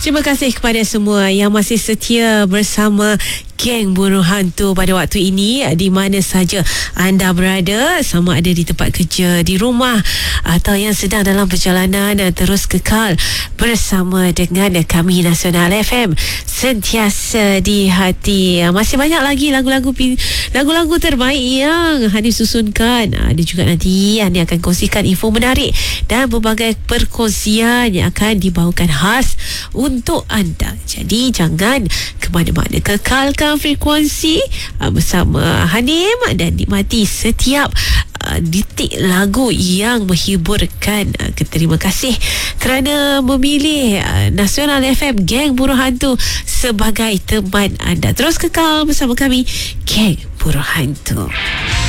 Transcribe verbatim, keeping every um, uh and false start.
Terima kasih kepada semua yang masih setia bersama Geng Buruh Hantu pada waktu ini, di mana saja anda berada, sama ada di tempat kerja, di rumah, atau yang sedang dalam perjalanan. Terus kekal bersama dengan kami Nasional F M, sentiasa di hati. Masih banyak lagi lagu-lagu lagu-lagu terbaik yang Hani susunkan. Ada juga nanti Hani akan kongsikan info menarik dan berbagai perkongsian yang akan dibawakan khas untuk anda. Jadi jangan ke mana-mana, kekalkan frekuensi uh, bersama Hanim dan nikmati setiap uh, detik lagu yang menghiburkan. Uh, terima kasih kerana memilih uh, Nasional F M Geng Buruh Hantu sebagai teman anda. Terus kekal bersama kami, Geng Buruh Hantu.